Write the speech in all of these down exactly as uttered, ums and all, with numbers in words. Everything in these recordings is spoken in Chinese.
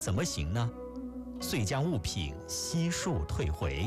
怎么行呢？遂将物品悉数退回。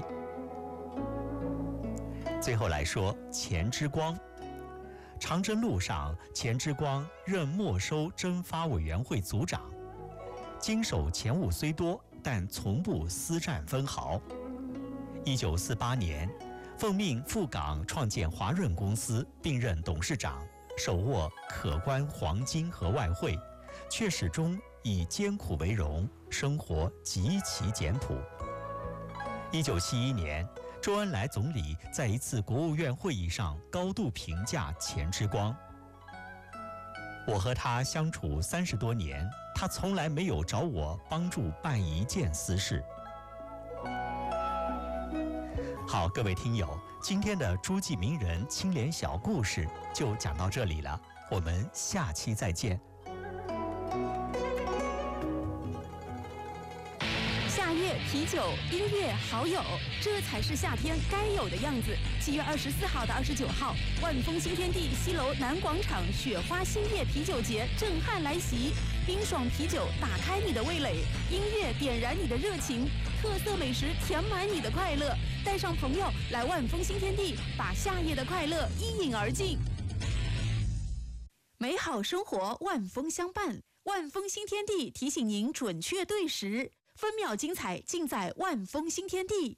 最后来说钱之光。长征路上，钱之光任没收征发委员会组长，经手钱物虽多，但从不私占分毫。一九四八年，奉命赴港创建华润公司，并任董事长，手握可观黄金和外汇，却始终以艰苦为荣，生活极其简朴。一九七一年，周恩来总理在一次国务院会议上高度评价钱之光。我和他相处三十多年，他从来没有找我帮助办一件私事。好，各位听友，今天的诸暨名人青联小故事就讲到这里了，我们下期再见。 夏夜啤酒、音乐、好友，这才是夏天该有的样子。七月二十四号到二十九号，万丰新天地西楼南广场雪花星夜啤酒节震撼来袭，冰爽啤酒打开你的味蕾，音乐点燃你的热情，特色美食填满你的快乐。带上朋友来万丰新天地，把夏夜的快乐一饮而尽。美好生活万丰相伴，万丰新天地提醒您准确对时，分秒精彩尽在万丰新天地。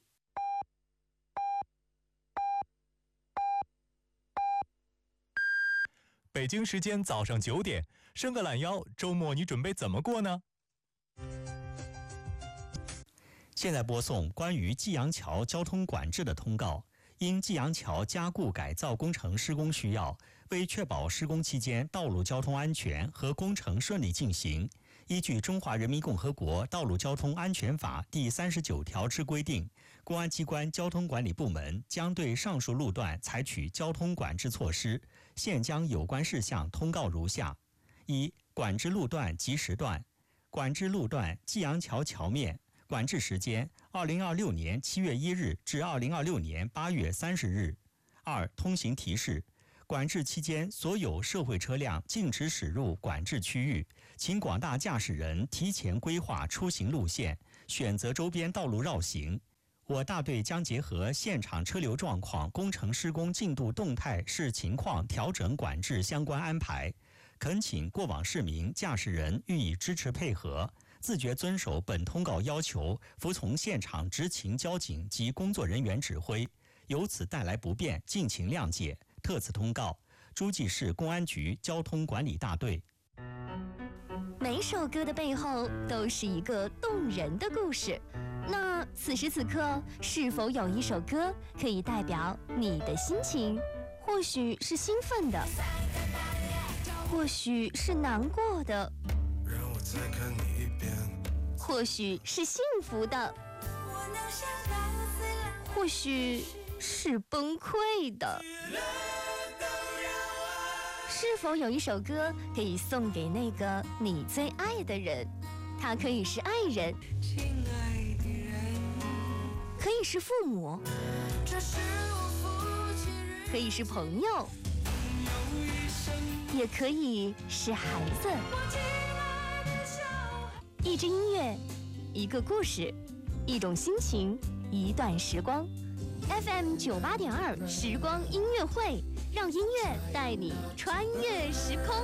北京时间早上九点，伸个懒腰，周末你准备怎么过呢？ 现在播送关于济阳桥交通管制的通告。因济阳桥加固改造工程施工需要，为确保施工期间道路交通安全和工程顺利进行，依据《中华人民共和国道路交通安全法》第三十九条之规定，公安机关交通管理部门将对上述路段采取交通管制措施。现将有关事项通告如下：一、管制路段及时段。管制路段济阳桥桥面，管制时间二零二六年七月一日至二零二六年八月三十日。二、通行提示。管制期间，所有社会车辆禁止驶入管制区域，请广大驾驶人提前规划出行路线，选择周边道路绕行。我大队将结合现场车流状况、工程施工进度动态视情况调整管制相关安排，恳请过往市民、驾驶人予以支持配合，自觉遵守本通告要求，服从现场执勤交警及工作人员指挥，由此带来不便，敬请谅解。特此通告，诸暨市公安局交通管理大队。 每首歌的背后都是一个动人的故事。那此时此刻，是否有一首歌可以代表你的心情？或许是兴奋的，或许是难过的， 让我再看你一遍， 或许是幸福的，或许是崩溃的。是否有一首歌可以送给那个你最爱的人？他可以是爱人，可以是父母，可以是朋友，也可以是孩子。一支音乐，一个故事，一种心情，一段时光。F M 九八点二时光音乐会，让音乐带你穿越时空。